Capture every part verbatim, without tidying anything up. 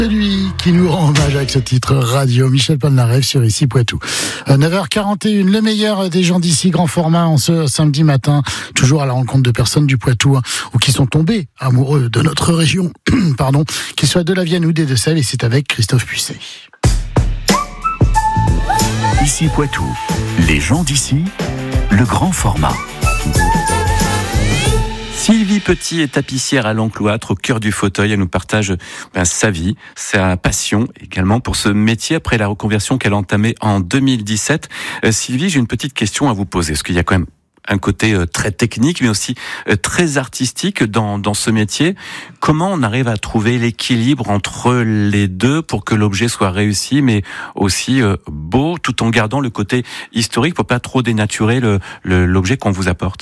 Celui qui nous rend hommage avec ce titre radio, Michel Polnareff sur Ici Poitou. neuf heures quarante et une, le meilleur des gens d'ici, grand format en ce samedi matin, toujours à la rencontre de personnes du Poitou hein, ou qui sont tombés amoureux de notre région, pardon, qu'ils soient de la Vienne ou des Deux-Sèvres, et c'est avec Christophe Puisset. Ici Poitou, les gens d'ici, le grand format. Sylvie Petit est tapissière à l'Encloître, au cœur du fauteuil. Elle nous partage ben, sa vie, sa passion également pour ce métier après la reconversion qu'elle a entamée en deux mille dix-sept. Euh, Sylvie, j'ai une petite question à vous poser, parce qu'il y a quand même un côté euh, très technique, mais aussi euh, très artistique dans, dans ce métier. Comment on arrive à trouver l'équilibre entre les deux pour que l'objet soit réussi, mais aussi euh, beau, tout en gardant le côté historique pour pas trop dénaturer le, le, l'objet qu'on vous apporte ?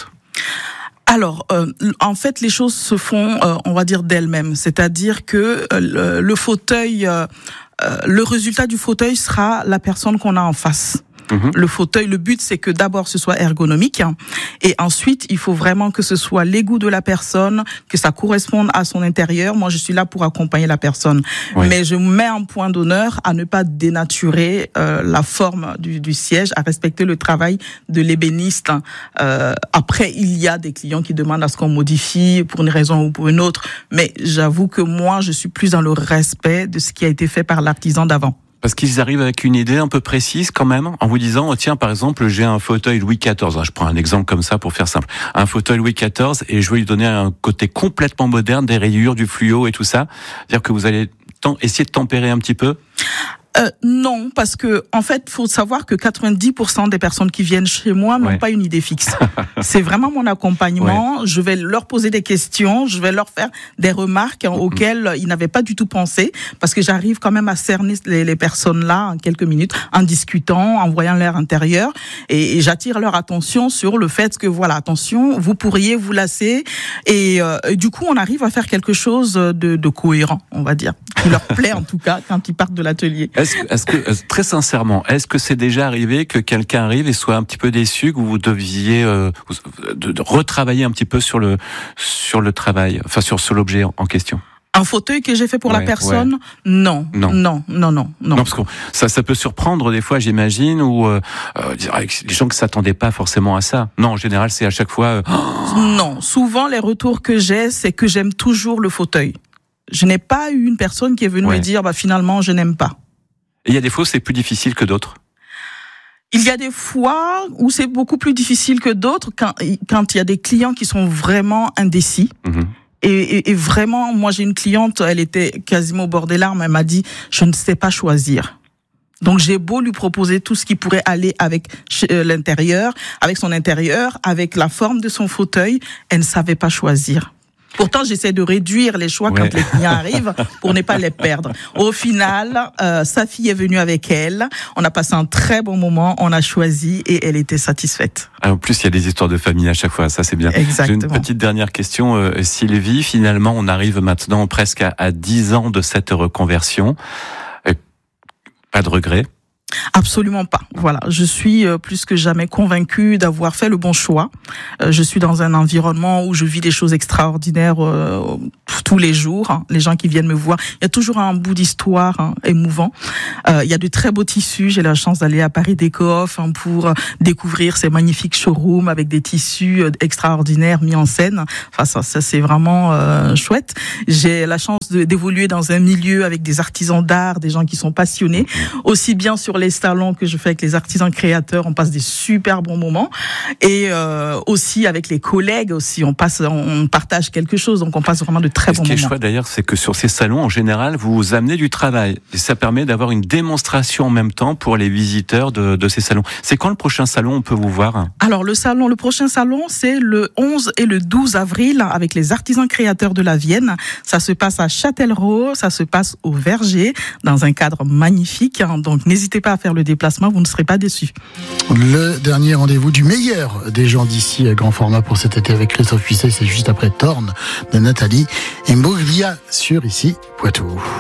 Alors, euh, en fait, les choses se font, euh, on va dire, d'elles-mêmes. C'est-à-dire que euh, le, le fauteuil, euh, euh, le résultat du fauteuil sera la personne qu'on a en face. Mmh. Le fauteuil, le but, c'est que d'abord ce soit ergonomique, hein, et ensuite il faut vraiment que ce soit les goûts de la personne, que ça corresponde à son intérieur. Moi, je suis là pour accompagner la personne, oui. Mais je mets un point d'honneur à ne pas dénaturer euh, la forme du, du siège, à respecter le travail de l'ébéniste. Euh, après, il y a des clients qui demandent à ce qu'on modifie pour une raison ou pour une autre, mais j'avoue que moi, je suis plus dans le respect de ce qui a été fait par l'artisan d'avant. Parce qu'ils arrivent avec une idée un peu précise quand même, en vous disant, oh, tiens, par exemple, j'ai un fauteuil Louis quatorze. Je prends un exemple comme ça pour faire simple. Un fauteuil Louis quatorze et je veux lui donner un côté complètement moderne, des rayures, du fluo et tout ça. C'est-à-dire que vous allez essayer de tempérer un petit peu. Euh, non, parce que en fait, faut savoir que quatre-vingt-dix pour cent des personnes qui viennent chez moi n'ont ouais. pas une idée fixe. C'est vraiment mon accompagnement. Ouais. Je vais leur poser des questions, je vais leur faire des remarques hein, mm-hmm. auxquelles ils n'avaient pas du tout pensé, parce que j'arrive quand même à cerner les, les personnes là en quelques minutes, en discutant, en voyant leur intérieur, et, et j'attire leur attention sur le fait que voilà, attention, vous pourriez vous lasser, et, euh, et du coup, on arrive à faire quelque chose de, de cohérent, on va dire, qui leur plaît en tout cas quand ils partent de l'atelier. Est-ce que, est-ce que, très sincèrement, est-ce que c'est déjà arrivé que quelqu'un arrive et soit un petit peu déçu, que vous deviez euh, de, de retravailler un petit peu sur le sur le travail, enfin sur, sur l'objet en, en question? Un fauteuil que j'ai fait pour ouais, la personne, ouais. non, non, non, non, non, non. Non, parce que ça, ça peut surprendre des fois, j'imagine, ou euh, les gens qui s'attendaient pas forcément à ça. Non, en général, c'est à chaque fois. Euh... Non, souvent les retours que j'ai, c'est que j'aime toujours le fauteuil. Je n'ai pas eu une personne qui est venue ouais. me dire, bah finalement, je n'aime pas. Et il y a des fois où c'est plus difficile que d'autres? Il y a des fois où c'est beaucoup plus difficile que d'autres quand, quand il y a des clients qui sont vraiment indécis. Mmh. Et, et, et vraiment, moi j'ai une cliente, elle était quasiment au bord des larmes, elle m'a dit « je ne sais pas choisir ». Donc j'ai beau lui proposer tout ce qui pourrait aller avec l'intérieur, avec son intérieur, avec la forme de son fauteuil, elle ne savait pas choisir. Pourtant, j'essaie de réduire les choix ouais. quand les clients arrivent pour ne pas les perdre. Au final, euh, sa fille est venue avec elle. On a passé un très bon moment. On a choisi et elle était satisfaite. En plus, il y a des histoires de famille à chaque fois. Ça, c'est bien. Exactement. J'ai une petite dernière question, euh, Sylvie. Finalement, on arrive maintenant presque à, à dix ans de cette reconversion. Euh, pas de regret? Absolument pas. Voilà, je suis plus que jamais convaincue d'avoir fait le bon choix. Je suis dans un environnement où je vis des choses extraordinaires euh, tous les jours. Hein. Les gens qui viennent me voir, il y a toujours un bout d'histoire hein, émouvant. Euh, il y a de très beaux tissus. J'ai la chance d'aller à Paris Déco-Off hein, pour découvrir ces magnifiques showrooms avec des tissus extraordinaires mis en scène. Enfin, ça, ça c'est vraiment euh, chouette. J'ai la chance de, d'évoluer dans un milieu avec des artisans d'art, des gens qui sont passionnés, aussi bien sur les salons que je fais avec les artisans créateurs, on passe des super bons moments, et euh, aussi avec les collègues aussi, on passe, on partage quelque chose, donc on passe vraiment de très bons moments. Ce qui est chouette d'ailleurs, c'est que sur ces salons, en général, vous amenez du travail, et ça permet d'avoir une démonstration en même temps pour les visiteurs de, de ces salons. C'est quand le prochain salon on peut vous voir? Alors le salon, le prochain salon, c'est le onze et le douze avril avec les artisans créateurs de la Vienne. Ça se passe à Châtellerault, ça se passe au Verger, dans un cadre magnifique, donc n'hésitez pas à faire le déplacement, vous ne serez pas déçus. Le dernier rendez-vous du meilleur des gens d'ici à grand format pour cet été avec Christophe Puisset, c'est juste après Torn de Nathalie Imbruglia sur Ici Poitou.